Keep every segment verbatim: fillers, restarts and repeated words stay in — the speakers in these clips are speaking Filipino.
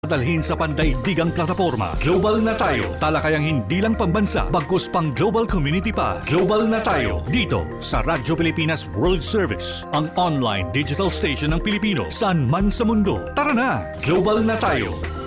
Dalhin sa pandaigdigang plataforma. Global na tayo. Talakayang hindi lang pambansa, bagkus pang global community pa. Global na tayo. Dito sa Radyo Pilipinas World Service, ang online digital station ng Pilipino saan man sa mundo. Tara na! Global na tayo.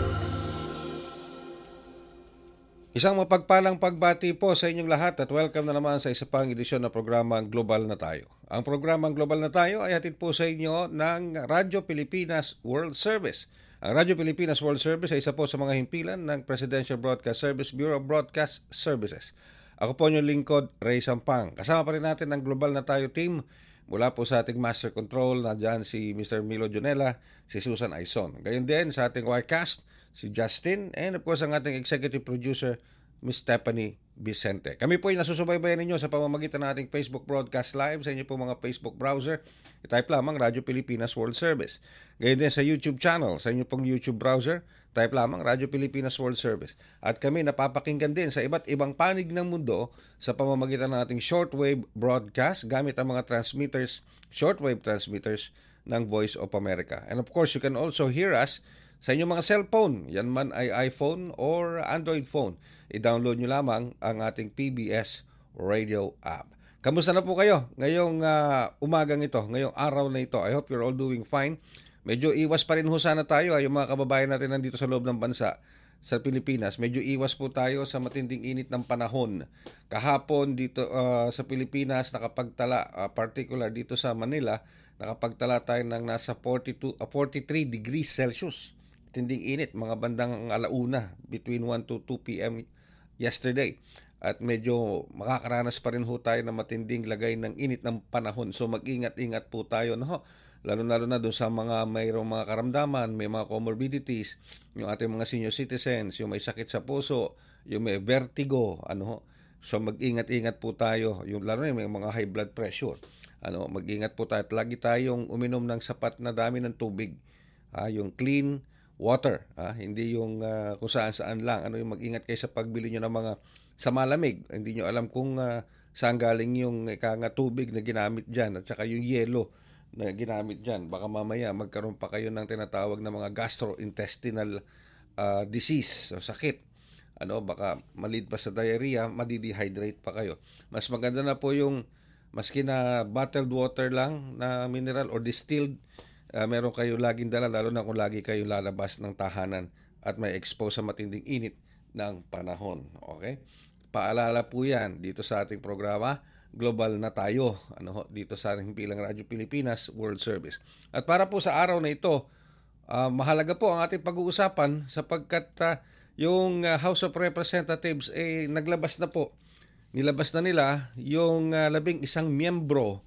Isang mapagpalang pagbati po sa inyong lahat at welcome na naman sa isa pang edisyon na programang Global na Tayo. Ang programang Global na Tayo ay hatid po sa inyo ng Radyo Pilipinas World Service. Ang Radyo Pilipinas World Service ay isa po sa mga himpilan ng Presidential Broadcast Service Bureau of Broadcast Services. Ako po yung lingkod, Ray Sampang. Kasama pa rin natin ang Global na Tayo team mula po sa ating Master Control na dyan si Mister Milo Junela, si Susan Aizon. Gayon din sa ating Wirecast, si Justin, and of course ang ating Executive Producer, Miss Stephanie Vicente. Kami po ay nasusubaybayan ninyo sa pamamagitan ng ating Facebook Broadcast Live sa inyo po mga Facebook browser. I-type lamang Radyo Pilipinas World Service. Gayon din sa YouTube channel, sa inyo pong YouTube browser, type lamang Radyo Pilipinas World Service. At kami napapakinggan din sa iba't ibang panig ng mundo sa pamamagitan ng ating shortwave broadcast gamit ang mga transmitters, shortwave transmitters ng Voice of America. And of course, you can also hear us sa inyong mga cellphone, yan man ay iPhone or Android phone. I-download nyo lamang ang ating P B S Radio app. Kamusta na po kayo ngayong uh, umagang ito, ngayong araw na ito? I hope you're all doing fine. Medyo iwas pa rin ho sana tayo, ay yung mga kababayan natin nandito sa loob ng bansa, sa Pilipinas. Medyo iwas po tayo sa matinding init ng panahon. Kahapon dito uh, sa Pilipinas, nakapagtala, uh, particular dito sa Manila, nakapagtala tayo ng nasa forty-two, uh, forty-three degrees Celsius. Tinding init, mga bandang alauna between one to two p.m. yesterday. At medyo makakaranas pa rin ho tayo ng matinding lagay ng init ng panahon. So mag-ingat-ingat po tayo, no? Lalo-lalo na doon sa mga mayroong mga karamdaman, may mga comorbidities, yung ating mga senior citizens, yung may sakit sa puso, yung may vertigo, ano ho. So mag-ingat-ingat po tayo, yung lalo na yung may mga high blood pressure. Ano, mag-ingat po tayo at lagi tayong uminom ng sapat na dami ng tubig. Ah, yung clean water, ah, hindi yung uh, kung saan-saan lang. Ano yung mag-ingat kayo sa pagbili nyo ng mga sa malamig. Hindi nyo alam kung uh, saan galing yung ika nga tubig na ginamit dyan at saka yung yelo na ginamit dyan. Baka mamaya magkaroon pa kayo ng tinatawag na mga gastrointestinal uh, disease o sakit. Ano, baka malid pa sa diarrhea, madidehydrate pa kayo. Mas maganda na po yung maski na bottled water lang na mineral or distilled, Uh, meron kayo laging dala, lalo na kung lagi kayo lalabas ng tahanan at may expose sa matinding init ng panahon. Okay? Paalala po yan dito sa ating programa, Global na Tayo, ano, dito sa ating Bilang Radyo Pilipinas World Service. At para po sa araw na ito, uh, mahalaga po ang ating pag-uusapan sapagkat uh, yung uh, House of Representatives eh, naglabas na po. Nilabas na nila yung uh, labing isang miyembro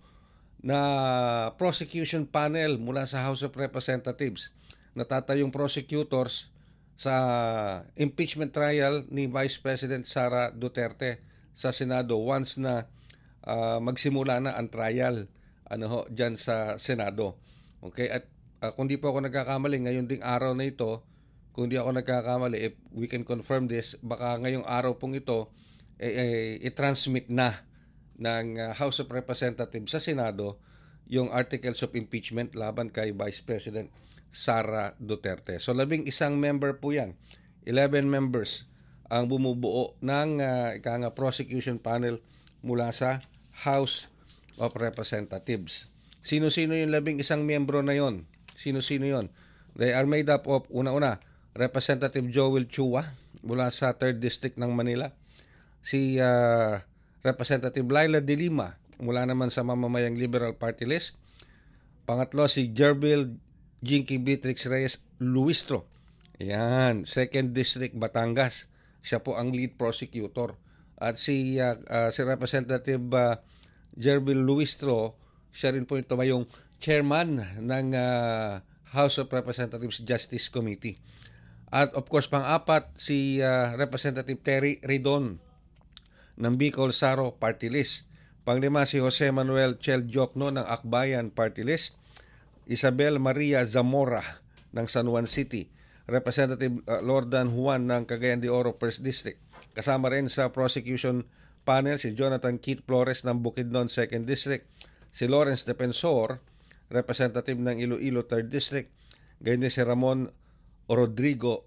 na prosecution panel mula sa House of Representatives. Natatayong prosecutors sa impeachment trial ni Vice President Sara Duterte sa Senado once na uh, magsimula na ang trial ano ho diyan sa Senado. Okay, at uh, kung di po ako nagkakamali ngayon ding araw na ito, kung di ako nagkakamali, if we can confirm this, baka ngayong araw pong ito eh, eh, i-transmit na ng uh, House of Representatives sa Senado yung articles of impeachment laban kay Vice President Sara Duterte. So labing isang member po yan. eleven members ang bumubuo ng uh, ika nga prosecution panel mula sa House of Representatives. Sino-sino yung labing isang miyembro na yon? Sino-sino yon? They are made up of, una-una, Representative Joel Chua mula sa third District ng Manila. Si uh, Representative Laila De Lima mula naman sa mamamayang Liberal Party List. Pangatlo, si Jerbil Jinky Beatrix Reyes Luistro. Yan, second District Batangas. Siya po ang lead prosecutor. At si, uh, uh, si Representative uh, Jerbil Luistro, siya rin po ito yung chairman ng uh, House of Representatives Justice Committee. At of course, pang-apat, si uh, Representative Terry Ridon ng Bicol Saro Party List. Panglima, si Jose Manuel Chel Diokno ng Akbayan Party List. Isabel Maria Zamora ng San Juan City. Representative uh, Lordan Juan ng Cagayan de Oro First District. Kasama rin sa prosecution panel si Jonathan Keith Flores ng Bukidnon Second District. Si Lawrence Defensor, representative ng Iloilo Third District. Ganyan din si Ramon o Rodrigo